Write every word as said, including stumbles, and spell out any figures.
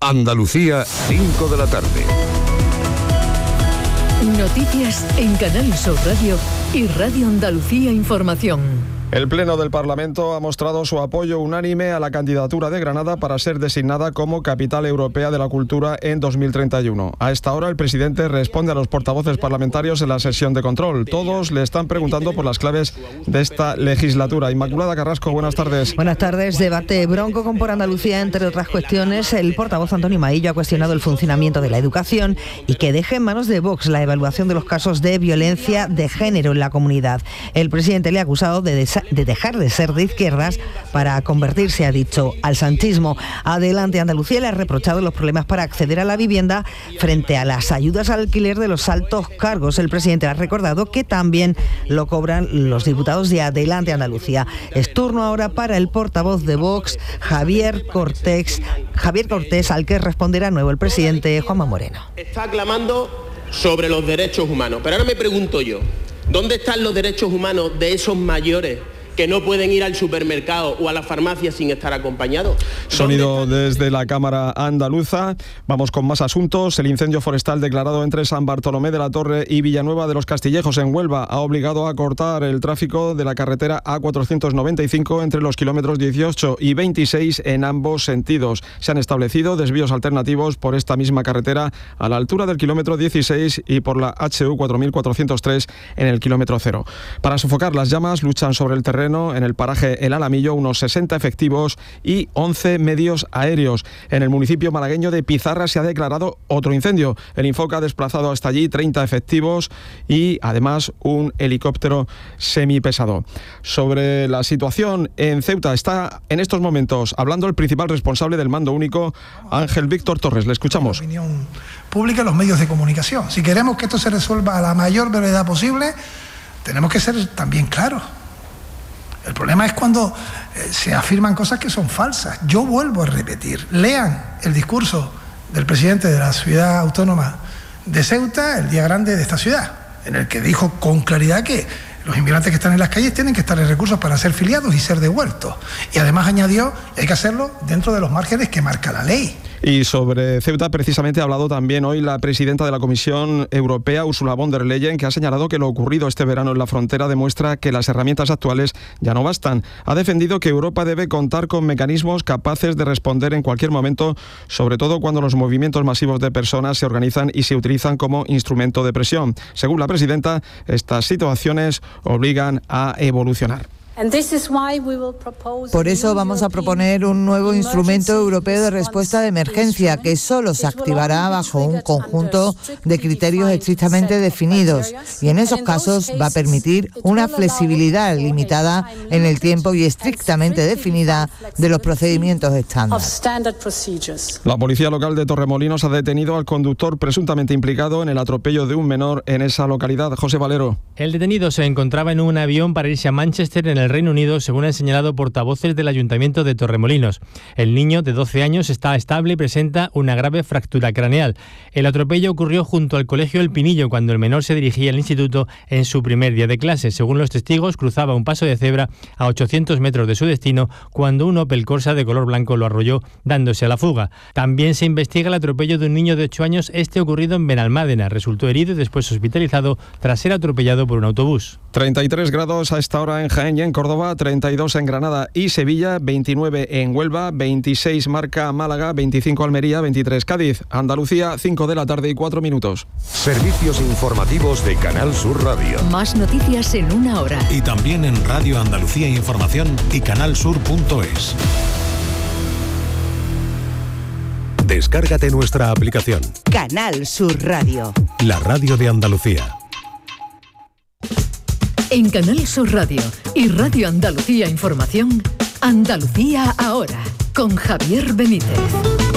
Andalucía, cinco de la tarde. Noticias en Canal Sur Radio y Radio Andalucía Información. El Pleno del Parlamento ha mostrado su apoyo unánime a la candidatura de Granada para ser designada como Capital Europea de la Cultura en dos mil treinta y uno. A esta hora el presidente responde a los portavoces parlamentarios en la sesión de control. Todos le están preguntando por las claves de esta legislatura. Inmaculada Carrasco, buenas tardes. Buenas tardes. Debate bronco con Por Andalucía, entre otras cuestiones. El portavoz Antonio Maillo ha cuestionado el funcionamiento de la educación y que deje en manos de Vox la evaluación de los casos de violencia de género en la comunidad. El presidente le ha acusado de desa- de dejar de ser de izquierdas para convertirse, ha dicho, al sanchismo. Adelante Andalucía le ha reprochado los problemas para acceder a la vivienda frente a las ayudas al alquiler de los altos cargos. El presidente ha recordado que también lo cobran los diputados de Adelante Andalucía. Es turno ahora para el portavoz de Vox, Javier Cortés, Javier Cortés, al que responderá nuevo el presidente Juanma Moreno. Está clamando sobre los derechos humanos, pero ahora me pregunto yo, ¿dónde están los derechos humanos de esos mayores que no pueden ir al supermercado o a la farmacia sin estar acompañados? Sonido desde la Cámara Andaluza. Vamos con más asuntos. El incendio forestal declarado entre San Bartolomé de la Torre y Villanueva de los Castillejos en Huelva ha obligado a cortar el tráfico de la carretera A cuatrocientos noventa y cinco entre los kilómetros dieciocho y veintiséis en ambos sentidos. Se han establecido desvíos alternativos por esta misma carretera a la altura del kilómetro dieciséis y por la H U cuatro mil cuatrocientos tres en el kilómetro cero. Para sofocar las llamas luchan sobre el terreno en el paraje El Alamillo unos sesenta efectivos y once medios aéreos. En el municipio malagueño de Pizarra se ha declarado otro incendio. El Infoca ha desplazado hasta allí treinta efectivos y además un helicóptero semipesado. Sobre la situación en Ceuta está en estos momentos hablando el principal responsable del mando único, Ángel Víctor Torres. Le escuchamos. La opinión pública y los medios de comunicación. Si queremos que esto se resuelva a la mayor brevedad posible, tenemos que ser también claros. El problema es cuando eh, se afirman cosas que son falsas. Yo vuelvo a repetir, lean el discurso del presidente de la ciudad autónoma de Ceuta, el día grande de esta ciudad, en el que dijo con claridad que los inmigrantes que están en las calles tienen que estar en recursos para ser filiados y ser devueltos. Y además añadió, hay que hacerlo dentro de los márgenes que marca la ley. Y sobre Ceuta precisamente ha hablado también hoy la presidenta de la Comisión Europea, Ursula von der Leyen, que ha señalado que lo ocurrido este verano en la frontera demuestra que las herramientas actuales ya no bastan. Ha defendido que Europa debe contar con mecanismos capaces de responder en cualquier momento, sobre todo cuando los movimientos masivos de personas se organizan y se utilizan como instrumento de presión. Según la presidenta, estas situaciones obligan a evolucionar. Por eso vamos a proponer un nuevo instrumento europeo de respuesta de emergencia que solo se activará bajo un conjunto de criterios estrictamente definidos y en esos casos va a permitir una flexibilidad limitada en el tiempo y estrictamente definida de los procedimientos estándar. La policía local de Torremolinos ha detenido al conductor presuntamente implicado en el atropello de un menor en esa localidad. José Valero. El detenido se encontraba en un avión para irse a Manchester en el Reino Unido, según han señalado portavoces del Ayuntamiento de Torremolinos. El niño, de doce años, está estable y presenta una grave fractura craneal. El atropello ocurrió junto al Colegio El Pinillo, cuando el menor se dirigía al instituto en su primer día de clase. Según los testigos, cruzaba un paso de cebra a ochocientos metros de su destino cuando un Opel Corsa de color blanco lo arrolló, dándose a la fuga. También se investiga el atropello de un niño de ocho años, este ocurrido en Benalmádena. Resultó herido y después hospitalizado tras ser atropellado por un autobús. treinta y tres grados a esta hora en Jaén y en Córdoba, treinta y dos en Granada y Sevilla, veintinueve en Huelva, veintiséis marca Málaga, veinticinco Almería, veintitrés Cádiz. Andalucía, cinco de la tarde y cuatro minutos. Servicios informativos de Canal Sur Radio. Más noticias en una hora. Y también en Radio Andalucía Información y canalsur punto es. Descárgate nuestra aplicación. Canal Sur Radio. La radio de Andalucía. En Canal Sur Radio y Radio Andalucía Información, Andalucía ahora, con Javier Benítez.